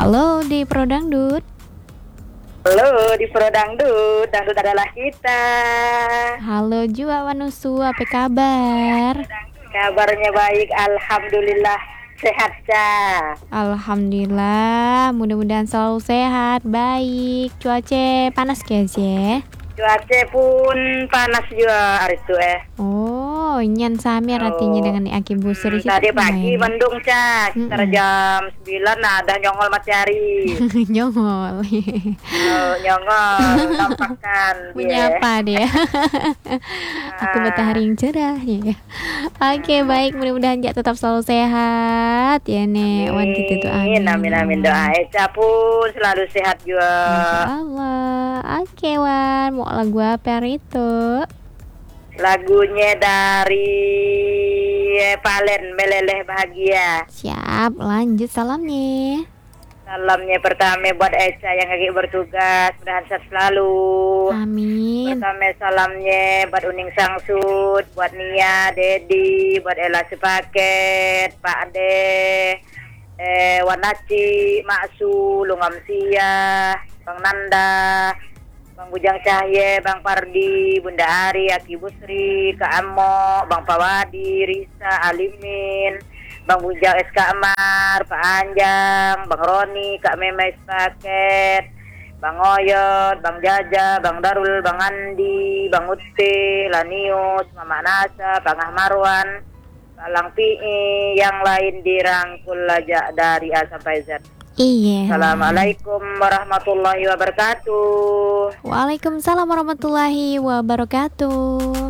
Halo di Pro Dangdut. Halo di Pro Dangdut, Dangdut adalah kita. Halo Jua Wanusu, apa kabar? Kabarnya baik, alhamdulillah sehat Ca. Alhamdulillah, mudah-mudahan selalu sehat, baik. Cuaca panas guys ya? Cuaca pun panas juga hari itu Oh, nyan sami artinya dengan Aki Busri sih. Tadi pagi mendung Ca, sekitar jam 9 ada nyongol matahari. Nyongol. Nyongol, nampakkan Menyapa dia. Aku matahari yang cerah ya. Oke, baik, mudah-mudahan Jak tetap selalu sehat ya nek. Wan gitu tuh amin. Doa Eca pun selalu sehat juga. Masya Allah. Oke Wan, mau lagu apa hari itu? Lagunya dari Palen, Meleleh Bahagia. Siap, lanjut salamnya. Salamnya pertama buat Eca yang lagi bertugas, mudahan sehat selalu. Amin. Pertama salamnya buat Uning Sangsud, buat Nia, Dedi, buat Ella Sepaket, Pak Ade, Wanaci, Maksu, Lungam Sia, Bang Nanda, Bang Bujang Cahye, Bang Pardi, Bunda Ari, Aki Busri, Kak Amo, Bang Pawadi, Risa, Alimin, Bang Bujang SK Amar, Pak Anjang, Bang Roni, Kak Memes Paket, Bang Oyot, Bang Jaja, Bang Darul, Bang Andi, Bang Uti, Lanius, Mama Nasa, Bang Ahmarwan, Palang PI, yang lain dirangkul aja dari A sampai Z. Iya. Assalamualaikum warahmatullahi wabarakatuh. Waalaikumsalam warahmatullahi wabarakatuh.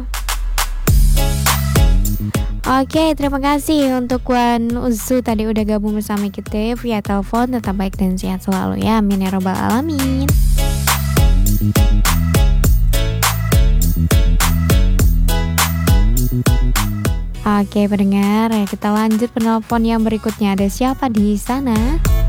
Oke, terima kasih untuk Wan Uzu tadi udah gabung bersama kita via telepon. Tetap baik dan sehat selalu ya, amin ya robbal alamin. Oke pendengar, ya kita lanjut penelpon yang berikutnya. Ada siapa di sana?